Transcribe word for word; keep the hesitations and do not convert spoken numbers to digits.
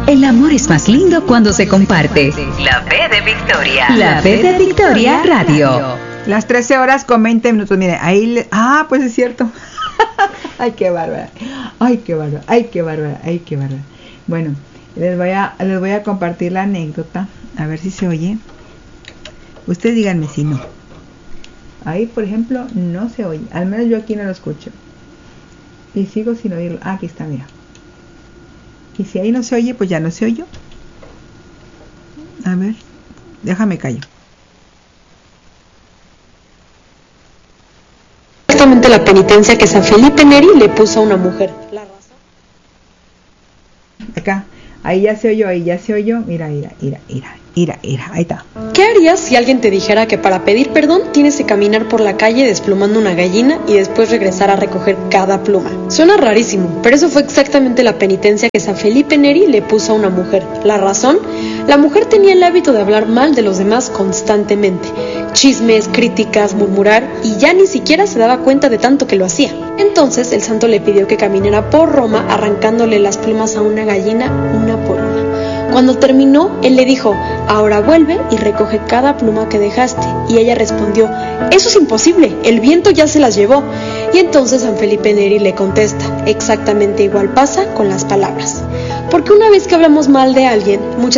El amor es más lindo cuando se comparte. La B de Victoria. La B de Victoria Radio. Las trece horas con veinte minutos. Mire, ahí le... Ah, pues es cierto. Ay, qué bárbara. Ay, qué bárbara. Ay, qué bárbara. Ay, qué bárbara. Bueno, les voy a, les voy a compartir la anécdota. A ver si se oye. Ustedes díganme si no. Ahí, por ejemplo, no se oye. Al menos yo aquí no lo escucho. Y sigo sin oírlo. Ah, aquí está, mira. Y si ahí no se oye, pues ya no se oyó. A ver, déjame callo. Exactamente la penitencia que San Felipe Neri le puso a una mujer. La razón. Acá, ahí ya se oyó, ahí ya se oyó. Mira, mira, mira, mira, mira, mira, ahí está. ¿Qué harías si alguien te dijera que para pedir perdón tienes que caminar por la calle desplumando una gallina y después regresar a recoger cada pluma? Suena rarísimo, pero eso fue exactamente la penitencia que San Felipe Neri le puso a una mujer. ¿La razón? La mujer tenía el hábito de hablar mal de los demás constantemente. Chismes, críticas, murmurar, y ya ni siquiera se daba cuenta de tanto que lo hacía. Entonces el santo le pidió que caminara por Roma arrancándole las plumas a una gallina una por una. Cuando terminó, él le dijo: ahora vuelve y recoge cada pluma que dejaste. Y ella respondió: eso es imposible, el viento ya se las llevó. Y entonces San Felipe Neri le contesta: exactamente igual pasa con las palabras. Porque una vez que hablamos mal de alguien, muchas